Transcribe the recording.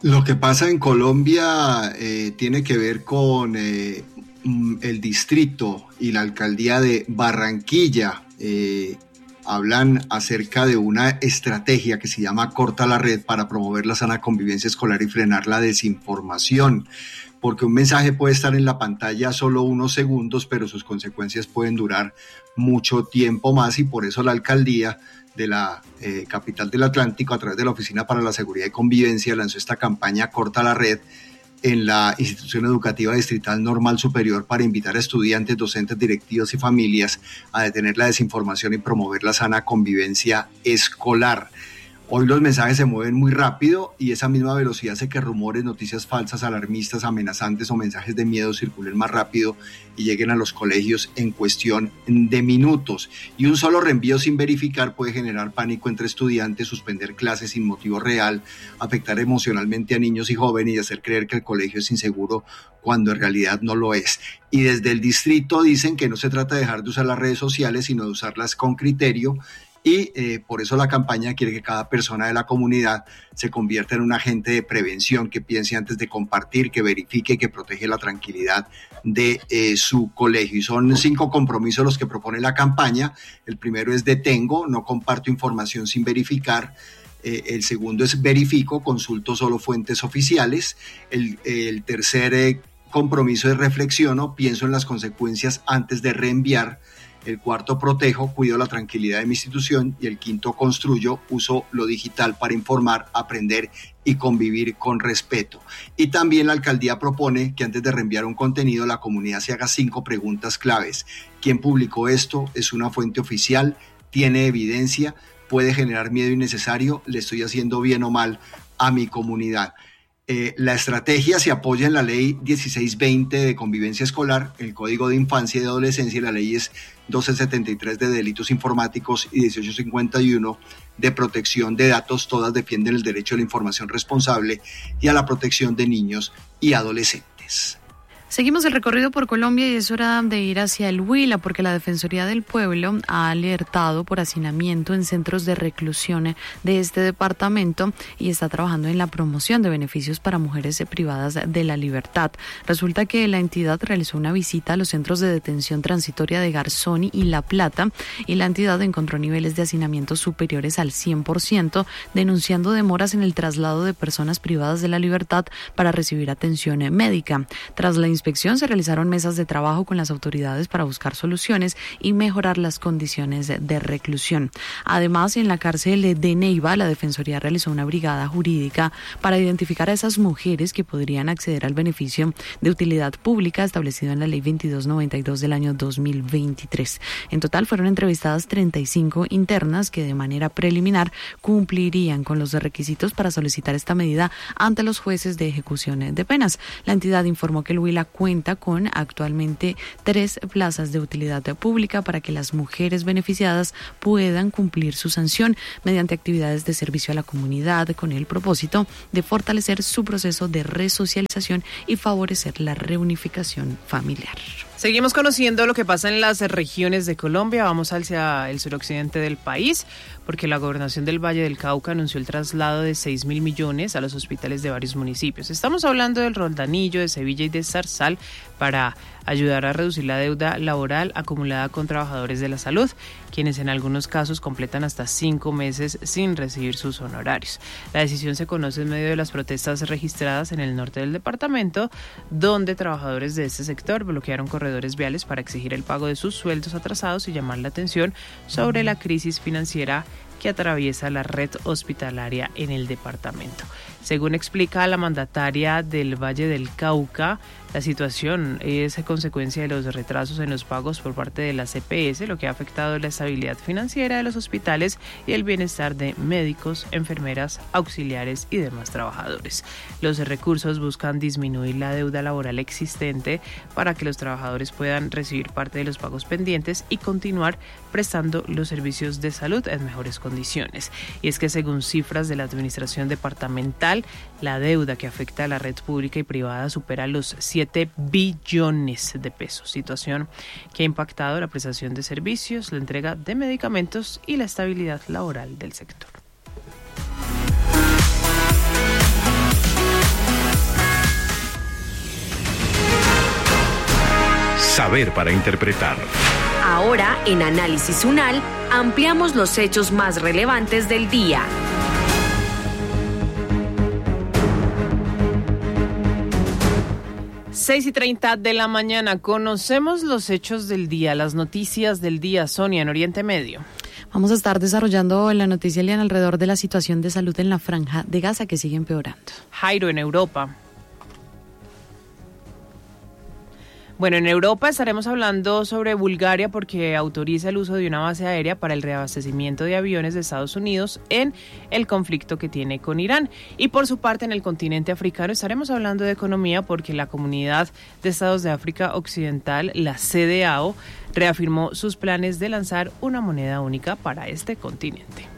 Lo que pasa en Colombia tiene que ver con el distrito y la alcaldía de Barranquilla. Hablan acerca de una estrategia que se llama Corta la Red para promover la sana convivencia escolar y frenar la desinformación. Porque un mensaje puede estar en la pantalla solo unos segundos, pero sus consecuencias pueden durar mucho tiempo más, y por eso la alcaldía de la capital del Atlántico, a través de la Oficina para la Seguridad y Convivencia, lanzó esta campaña Corta la Red en la institución educativa distrital Normal Superior para invitar a estudiantes, docentes, directivos y familias a detener la desinformación y promover la sana convivencia escolar. Hoy los mensajes se mueven muy rápido y esa misma velocidad hace que rumores, noticias falsas, alarmistas, amenazantes o mensajes de miedo circulen más rápido y lleguen a los colegios en cuestión de minutos. Y un solo reenvío sin verificar puede generar pánico entre estudiantes, suspender clases sin motivo real, afectar emocionalmente a niños y jóvenes y hacer creer que el colegio es inseguro cuando en realidad no lo es. Y desde el distrito dicen que no se trata de dejar de usar las redes sociales, sino de usarlas con criterio. Y por eso la campaña quiere que cada persona de la comunidad se convierta en un agente de prevención, que piense antes de compartir, que verifique, que protege la tranquilidad de su colegio. Y son 5 compromisos los que propone la campaña. El primero es detengo, no comparto información sin verificar. El segundo es verifico, consulto solo fuentes oficiales. El tercer compromiso es reflexiono, pienso en las consecuencias antes de reenviar. El cuarto, protejo, cuido la tranquilidad de mi institución. Y el quinto, construyo, uso lo digital para informar, aprender y convivir con respeto. Y también la alcaldía propone que antes de reenviar un contenido, la comunidad se haga 5 preguntas claves. ¿Quién publicó esto? ¿Es una fuente oficial? ¿Tiene evidencia? ¿Puede generar miedo innecesario? ¿Le estoy haciendo bien o mal a mi comunidad? La estrategia se apoya en la ley 1620 de convivencia escolar, el Código de Infancia y de Adolescencia, y la ley es 1273 de delitos informáticos y 1851 de protección de datos. Todas defienden el derecho a la información responsable y a la protección de niños y adolescentes. Seguimos el recorrido por Colombia y es hora de ir hacia el Huila, porque la Defensoría del Pueblo ha alertado por hacinamiento en centros de reclusión de este departamento y está trabajando en la promoción de beneficios para mujeres privadas de la libertad. Resulta que la entidad realizó una visita a los centros de detención transitoria de Garzón y La Plata y la entidad encontró niveles de hacinamiento superiores al 100%, denunciando demoras en el traslado de personas privadas de la libertad para recibir atención médica. Tras la inspección se realizaron mesas de trabajo con las autoridades para buscar soluciones y mejorar las condiciones de reclusión. Además, en la cárcel de Neiva, la Defensoría realizó una brigada jurídica para identificar a esas mujeres que podrían acceder al beneficio de utilidad pública establecido en la Ley 2292 del año 2023. En total fueron entrevistadas 35 internas que de manera preliminar cumplirían con los requisitos para solicitar esta medida ante los jueces de ejecución de penas. La entidad informó que el Huila cuenta con actualmente 3 plazas de utilidad pública para que las mujeres beneficiadas puedan cumplir su sanción mediante actividades de servicio a la comunidad con el propósito de fortalecer su proceso de resocialización y favorecer la reunificación familiar. Seguimos conociendo lo que pasa en las regiones de Colombia. Vamos hacia el suroccidente del país, porque la Gobernación del Valle del Cauca anunció el traslado de 6.000 millones a los hospitales de varios municipios. Estamos hablando del Roldanillo, de Sevilla y de Zarzal, para ayudar a reducir la deuda laboral acumulada con trabajadores de la salud, quienes en algunos casos completan hasta 5 meses sin recibir sus honorarios. La decisión se conoce en medio de las protestas registradas en el norte del departamento, donde trabajadores de este sector bloquearon corredores viales para exigir el pago de sus sueldos atrasados y llamar la atención sobre la crisis financiera que atraviesa la red hospitalaria en el departamento. Según explica la mandataria del Valle del Cauca, la situación es consecuencia de los retrasos en los pagos por parte de la CPS, lo que ha afectado la estabilidad financiera de los hospitales y el bienestar de médicos, enfermeras, auxiliares y demás trabajadores. Los recursos buscan disminuir la deuda laboral existente para que los trabajadores puedan recibir parte de los pagos pendientes y continuar prestando los servicios de salud en mejores condiciones. Y es que según cifras de la administración departamental, la deuda que afecta a la red pública y privada supera los 7 billones de pesos, situación que ha impactado la prestación de servicios, la entrega de medicamentos y la estabilidad laboral del sector. Saber para interpretar. Ahora, en Análisis UNAL, ampliamos los hechos más relevantes del día. 6:30 de la mañana, conocemos los hechos del día, las noticias del día. Sonia, en Oriente Medio. Vamos a estar desarrollando la noticia alrededor de la situación de salud en la Franja de Gaza, que sigue empeorando. Jairo, en Europa. Bueno, en Europa estaremos hablando sobre Bulgaria porque autoriza el uso de una base aérea para el reabastecimiento de aviones de Estados Unidos en el conflicto que tiene con Irán. Y por su parte, en el continente africano estaremos hablando de economía porque la Comunidad de Estados de África Occidental, la CEDEAO, reafirmó sus planes de lanzar una moneda única para este continente.